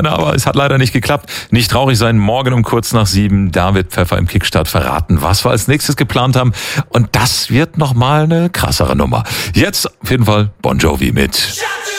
Aber es hat leider nicht geklappt. Nicht traurig sein, morgen um kurz nach 7, da wird Pfeffer im Kickstart verraten, was wir als nächstes geplant haben. Und das wird nochmal eine krassere Nummer. Jetzt auf jeden Fall Bon Jovi mit